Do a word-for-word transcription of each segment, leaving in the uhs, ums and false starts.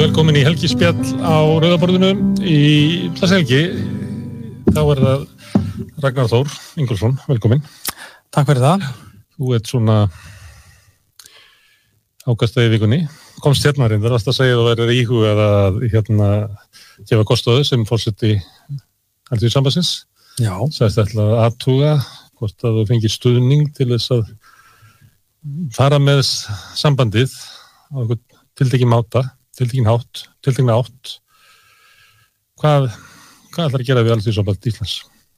Verið velkomin í helgispjall á Rauðaborðinu í þessi helgi. Þá er það Ragnar Þór Ingólfsson, velkomin. Takk fyrir það. Þú ert svona ákastið í vikunni. Komst hérna reyndar, varst að segja að þú verður íhugað að hérna gefa kostóðu sem forseti Alþýðusambandsins. Já. Sagðist ætla að athuga hvort að þú fengir stuðning til þess að fara með sambandið á einhvern tiltekinn máta, tiltekinn hátt, tiltekinn átt. Hvað, hvað ætlar að gera við Alþýðusamband Íslands?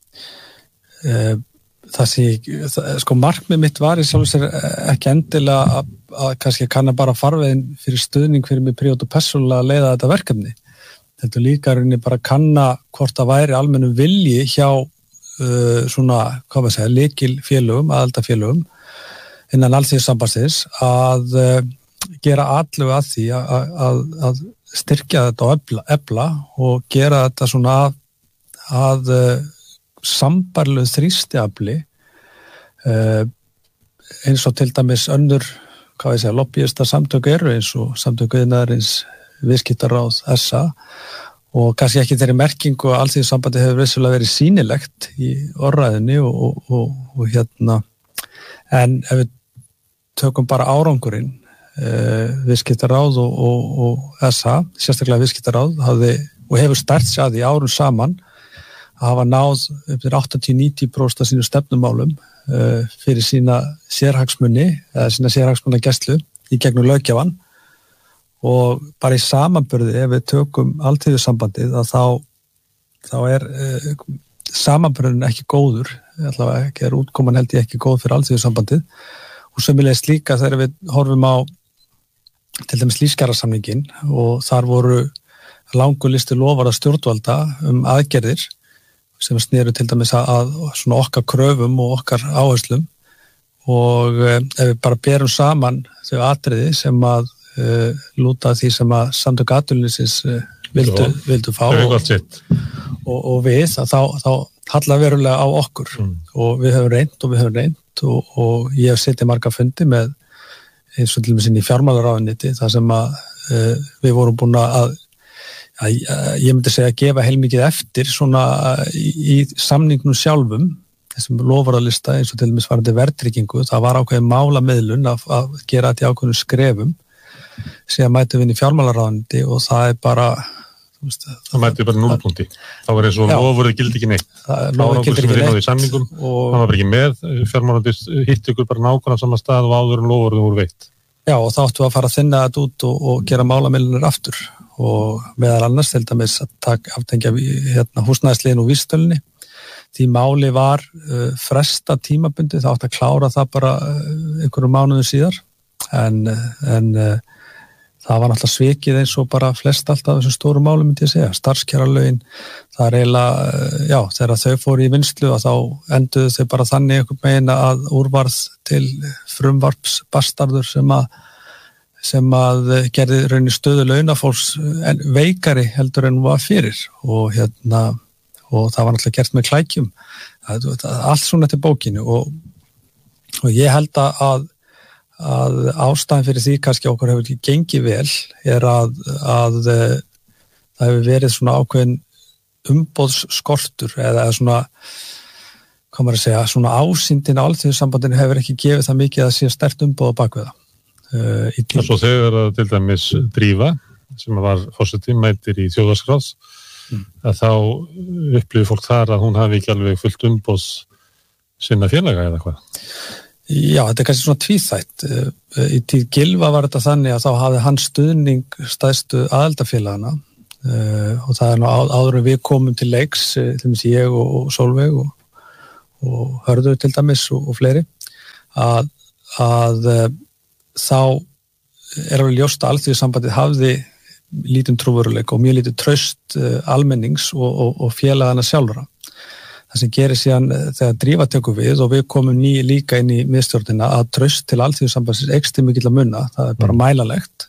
Uh, það sé, það, sko markmið mitt var í sjálfu sér ekki endilega að, að kannski kanna bara farveginn fyrir stuðning fyrir mig prívat og persónulega að leiða þetta verkefni. Þetta líka rauninni bara að kanna hvort það væri almennum vilji hjá uh, svona, hvað maður segja, lykilfélögum, aðildafélögum innan Alþýðusambandsins að uh, gera allu að því að, að, að styrkja þetta og efla, efla og gera þetta svona að, að uh, sambarlegu þrýstiafli uh, eins og til dæmis önnur, hvað ég segja, lobbyista samtök eru eins og samtök iðnaðarins, viðskiptaráð, S A og kannski ekki þeirri merkingu að Alþýðusambandi hefur vissulega verið sýnilegt í orðræðinni og, og, og, og hérna en ef við tökum bara árangurinn uh, viðskiptaráð og, og, og S A, sérstaklega viðskiptaráð hafði, og hefur stært sig að því árum saman að hafa náð upp til áttatíu til níutíu prósent af sínu stefnumálum uh, fyrir sína sérhagsmuni eða sína sérhagsmunagæslu í gegnum löggjafann og bara í samanburði ef við tökum Alþýðusambandið að þá, þá er uh, samanburðin ekki góður, allavega ekki er útkoman held ég ekki góð fyrir Alþýðusambandið og sömulegis líka þegar við horfum á til dæmis lífskjarasamninginn og þar voru langur listi loforða stjórnvalda um aðgerðir sem sneru til dæmis að, að svona okkar kröfum og okkar áherslum og ef við bara berum saman þau atriði sem að uh, lúta því sem að samtök atvinnulífsins uh, vildu, vildu fá og, og, og við að þá, þá hallar verulega á okkur mm. og við höfum reynt og við höfum reynt og, og ég hef setið marga fundi með eins og til dæmis inn í fjármálaráðuneytið þar sem að uh, við vorum búin að að ég myndi segja að gefa heilmikið eftir svona í, í samningnum sjálfum, þessum loforðalista eins og til dæmis varandi verðtryggingu, það var ákveðin málamiðlun að, að gera þetta í ákveðnum skrefum síðan mætum við inn í fjármálaráðuneyti og það er bara veist, það mætum við bara núllpunkti þá var eins og loforðið gildi ekki neitt árangur sem við inn á því samningum og það var bara ekki með, fjármálaráðuneytið hitt ykkur bara nákvæmlega sama stað og áður en loforðið voru veitt. Já, og þá áttum við að fara að þinna þetta út og, og gera málamiðlunir aftur og meðal annars til dæmis að taka aftengja hérna, húsnæðisliðin og vísitölunni. Því máli var uh, fresta tímabundið, það átti að klára það bara uh, einhverjum mánuðum síðar en, en uh, það var náttúrulega svikið eins og bara flest allt af þessum stóru málum myndi ég segja. Starfskjaralögin, það er eiginlega, uh, já, þegar þau fóru í vinnslu að þá enduðu þau bara þannig einhvern veginn að úrvarð til frumvarpsbastarður sem að sem að gerði rauninni stöðu launafólks veikari heldur en var fyrir og hérna og það var náttúrulega gert með klækjum allt svona til bókinu og, og ég held að að ástæðan fyrir því kannski okkur hefur ekki gengið vel er að, að það hefur verið svona ákveðin umboðsskortur eða svona hvað maður að segja, svona ásýndin á Alþýðusambandinu hefur ekki gefið það mikið að sé sterkt umboð á bak við það. Uh, Það er svo þegar að til dæmis Drífa sem var forseti mætir í þjóðarskráð mm. að þá upplifir fólk þar að hún hafi ekki alveg fullt umboðs sinna félaga eða hvað? Já, þetta er kannski svona tvíþætt. Uh, í tíð Gylfa var þetta þannig að þá hafði hann stuðning stæðstu aðildafélagana uh, og það er nú áður en við komum til leiks, til dæmis ég og, og Sólveig og, og Hörður til dæmis og, og fleiri að, að þá er alveg ljóst að Alþýðusambandið hafði lítinn trúveruleika og mjög lítið traust almennings og, og, og félagana sjálfra. Það sem gerir síðan þegar Drífa tekur við og við komum ný líka inn í miðstjórnina að traust til Alþýðusambandsins eykst til mikill að munna, það er bara mælanlegt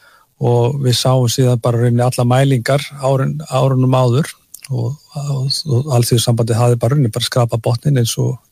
og við sáum síðan bara rauninni alla mælingar árun, árunum áður og, og, og Alþýðusambandið hafði bara rauninni bara skrapa botnin eins og